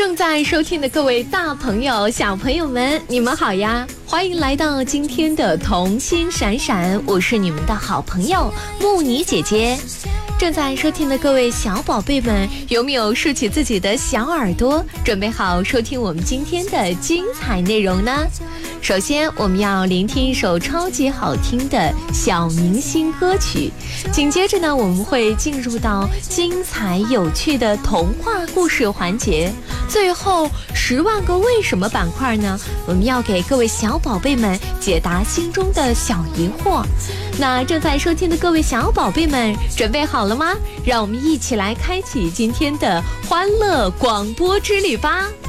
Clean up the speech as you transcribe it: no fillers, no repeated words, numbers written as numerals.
正在收听的各位大朋友、小朋友们，你们好呀！欢迎来到今天的童心闪闪，我是你们的好朋友木妮姐姐。正在收听的各位小宝贝们，有没有竖起自己的小耳朵，准备好收听我们今天的精彩内容呢？首先，我们要聆听一首超级好听的小明星歌曲，紧接着呢，我们会进入到精彩有趣的童话故事环节，最后10万个为什么板块呢，我们要给各位小宝贝们解答心中的小疑惑。那正在收听的各位小宝贝们，准备好了吗？让我们一起来开启今天的欢乐广播之旅吧。